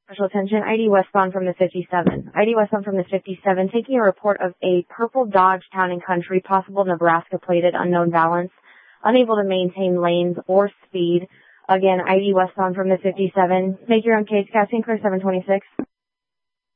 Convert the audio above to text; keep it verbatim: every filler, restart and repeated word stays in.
Special attention, I D westbound from the fifty-seven. I D westbound from the fifty-seven, taking a report of a purple Dodge Town and Country, possible Nebraska plated, unknown balance, unable to maintain lanes or speed. Again, I D westbound from the fifty-seven. Make your own case, casting clear seven twenty-six.